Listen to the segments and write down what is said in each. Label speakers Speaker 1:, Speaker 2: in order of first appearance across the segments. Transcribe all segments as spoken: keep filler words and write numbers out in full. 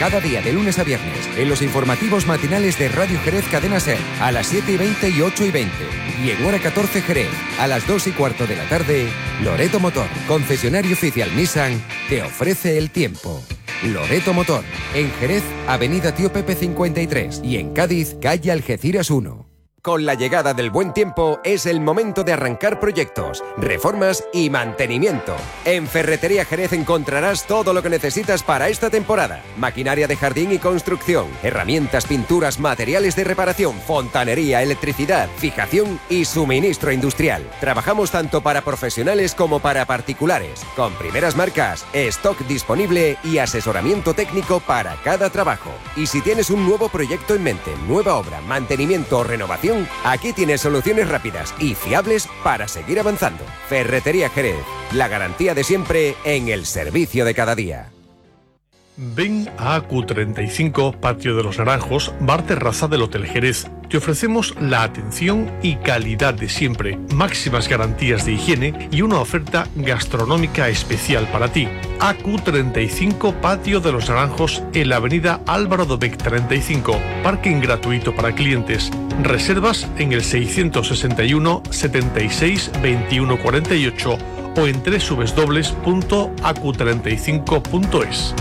Speaker 1: Cada día de lunes a viernes en los informativos matinales de Radio Jerez Cadena Ser a las siete y veinte y ocho y veinte. Y en hora catorce Jerez a las dos y cuarto de la tarde, Loreto Motor, concesionario oficial Nissan, te ofrece el tiempo. Loreto Motor, en Jerez, Avenida Tío Pepe cincuenta y tres y en Cádiz, calle Algeciras uno. Con la llegada del buen tiempo es el momento de arrancar proyectos, reformas y mantenimiento. En Ferretería Jerez encontrarás todo lo que necesitas para esta temporada. Maquinaria de jardín y construcción, herramientas, pinturas, materiales de reparación, fontanería, electricidad, fijación y suministro industrial. Trabajamos tanto para profesionales como para particulares, con primeras marcas, stock disponible y asesoramiento técnico para cada trabajo. Y si tienes un nuevo proyecto en mente, nueva obra, mantenimiento o renovación, aquí tienes soluciones rápidas y fiables para seguir avanzando. Ferretería Jerez, la garantía de siempre en el servicio de cada día.
Speaker 2: Ven a A Q treinta y cinco, Patio de los Naranjos, bar terraza del Hotel Jerez. Te ofrecemos la atención y calidad de siempre, máximas garantías de higiene y una oferta gastronómica especial para ti. A Q treinta y cinco, Patio de los Naranjos, en la avenida Álvaro Dobech treinta y cinco. Parking gratuito para clientes. Reservas en el seiscientos sesenta y uno, setenta y seis, veintiuno cuarenta y ocho o en doble u doble u doble u punto a q treinta y cinco punto es.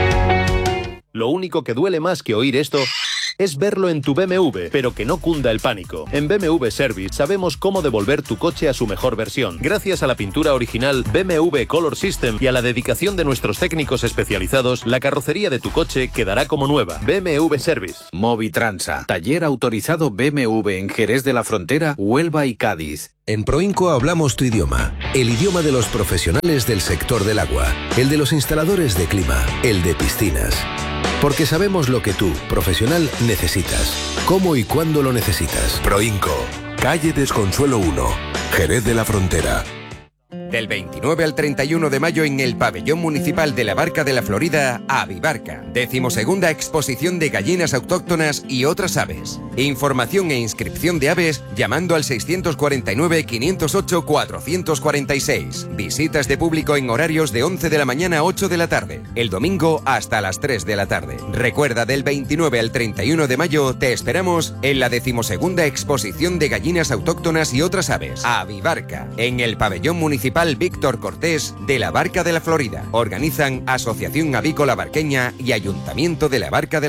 Speaker 3: Lo único que duele más que oír esto es verlo en tu B M W, pero que no cunda el pánico. En B M W Service sabemos cómo devolver tu coche a su mejor versión. Gracias a la pintura original B M W Color System y a la dedicación de nuestros técnicos especializados, la carrocería de tu coche quedará como nueva. B M W Service.
Speaker 4: Movitransa, taller autorizado B M W en Jerez de la Frontera, Huelva y Cádiz.
Speaker 5: En Proinco hablamos tu idioma, el idioma de los profesionales del sector del agua, el de los instaladores de clima, el de piscinas. Porque sabemos lo que tú, profesional, necesitas, cómo y cuándo lo necesitas. Proinco, calle Desconsuelo uno, Jerez de la Frontera.
Speaker 1: Del veintinueve al treinta y uno de mayo en el Pabellón Municipal de la Barca de la Florida, Avibarca. Decimosegunda exposición de gallinas autóctonas y otras aves. Información e inscripción de aves llamando al seiscientos cuarenta y nueve, quinientos ocho, cuatrocientos cuarenta y seis. Visitas de público en horarios de once de la mañana a ocho de la tarde. El domingo hasta las tres de la tarde. Recuerda, del veintinueve al treinta y uno de mayo te esperamos en la decimosegunda exposición de gallinas autóctonas y otras aves. Avibarca, en el Pabellón Municipal Víctor Cortés de la Barca de la Florida. Organizan Asociación Avícola Barqueña y Ayuntamiento de la Barca de la